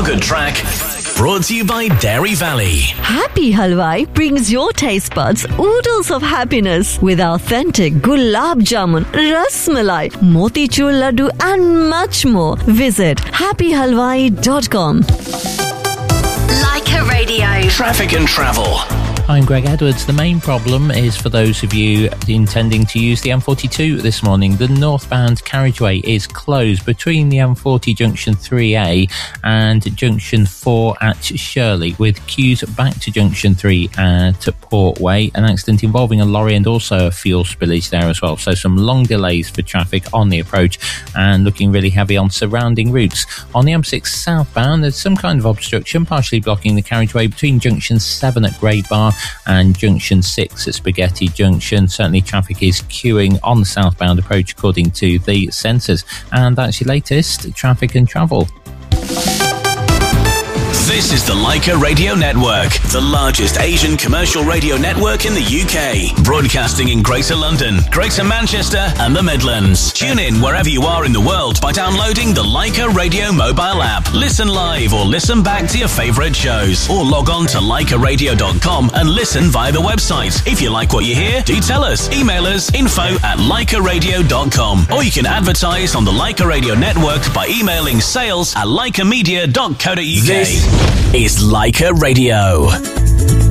Good Track. Brought to you by Dairy Valley. Happy Halwai brings your taste buds oodles of happiness with authentic gulab jamun, ras malai, motichur laddu and much more. Visit happyhalwai.com. Leica Radio. Traffic and travel. I'm Greg Edwards. The main problem is for those of you intending to use the M42 this morning. The northbound carriageway is closed between the M40 Junction 3A and Junction 4 at Shirley, with queues back to Junction 3 at Portway. An accident involving a lorry and also a fuel spillage there as well. So some long delays for traffic on the approach and looking really heavy on surrounding routes. On the M6 southbound, there's some kind of obstruction partially blocking the carriageway between Junction 7 at Great Bar and Junction 6 at Spaghetti Junction. Certainly traffic is queuing on the southbound approach according to the sensors. And that's your latest traffic and travel. This is the Leica Radio Network, the largest Asian commercial radio network in the UK, broadcasting in Greater London, Greater Manchester and the Midlands. Tune in wherever you are in the world by downloading the Leica Radio mobile app. Listen live or listen back to your favourite shows, or log on to leicaradio.com and listen via the website. If you like what you hear, do tell us. Email us info@leicaradio.com, or you can advertise on the Leica Radio Network by emailing sales@leicamedia.co.uk. This is Leica Radio.